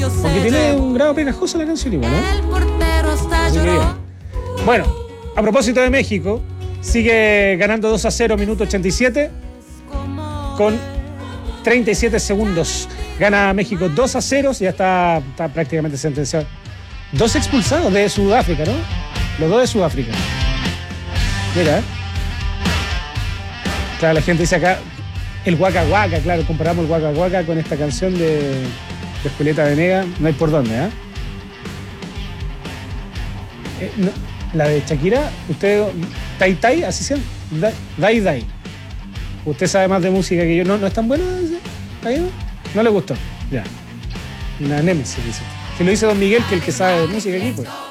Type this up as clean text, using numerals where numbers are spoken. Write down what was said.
Porque tiene un grado pegajoso la canción igual, Así que bien. Bueno, a propósito de México, sigue ganando 2-0, minuto 87, con 37 segundos. Gana México 2-0, ya está prácticamente sentenciado. 2 expulsados de Sudáfrica, ¿no? Los 2 de Sudáfrica. Mira, claro, la gente dice acá el Waka Waka, claro, comparamos el Waka Waka con esta canción de Julieta Venegas, no hay por dónde, no, la de Shakira, usted, Tai Tai, así se llama, Dai Dai. Usted sabe más de música que yo, ¿no es tan buena? ¿No le gustó? Ya. Una némesis, dice. Si lo dice Don Miguel, que el que sabe de música aquí, pues.